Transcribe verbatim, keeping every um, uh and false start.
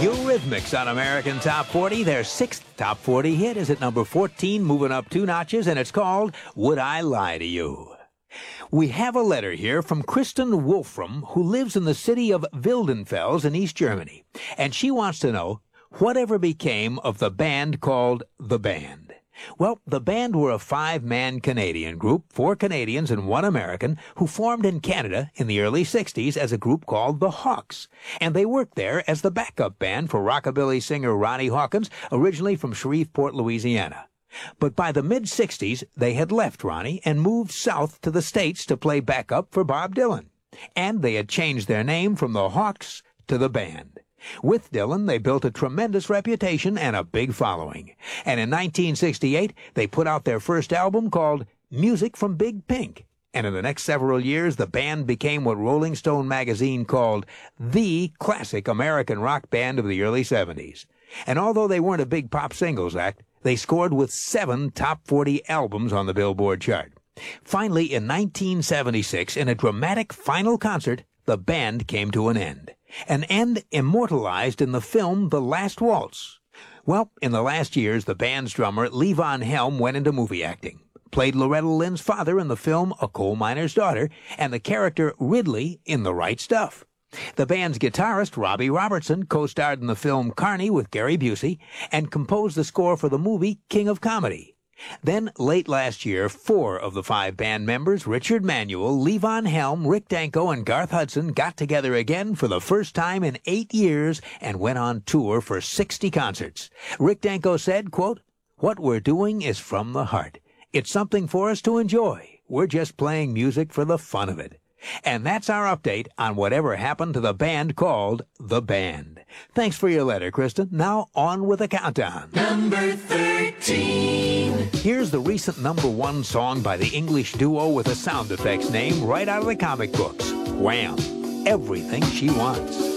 Eurythmics on American Top forty. Their sixth Top forty hit is at number fourteen, moving up two notches, and it's called Would I Lie to You? We have a letter here from Kristen Wolfram, who lives in the city of Wildenfels in East Germany, and she wants to know whatever became of the band called The Band. Well, The Band were a five-man Canadian group, four Canadians and one American, who formed in Canada in the early sixties as a group called the Hawks, and they worked there as the backup band for rockabilly singer Ronnie Hawkins, originally from Shreveport, Louisiana. But by the mid-sixties, they had left Ronnie and moved south to the States to play backup for Bob Dylan. And they had changed their name from the Hawks to The Band. With Dylan, they built a tremendous reputation and a big following. And in nineteen sixty-eight, they put out their first album called Music from Big Pink. And in the next several years, the band became what Rolling Stone magazine called the classic American rock band of the early seventies. And although they weren't a big pop singles act, they scored with seven top forty albums on the Billboard chart. Finally, in nineteen seventy-six, in a dramatic final concert, the band came to an end. An end immortalized in the film The Last Waltz. Well, in the last years, the band's drummer, Levon Helm, went into movie acting, played Loretta Lynn's father in the film A Coal Miner's Daughter, and the character Ridley in The Right Stuff. The band's guitarist, Robbie Robertson, co-starred in the film Carney with Gary Busey and composed the score for the movie King of Comedy. Then, late last year, four of the five band members, Richard Manuel, Levon Helm, Rick Danko, and Garth Hudson, got together again for the first time in eight years and went on tour for sixty concerts. Rick Danko said, quote, "What we're doing is from the heart. It's something for us to enjoy. We're just playing music for the fun of it." And that's our update on whatever happened to the band called The Band. Thanks for your letter, Kristen. Now on with the countdown. Number thirteen. Here's the recent number one song by the English duo with a sound effects name right out of the comic books. Wham! Everything She Wants.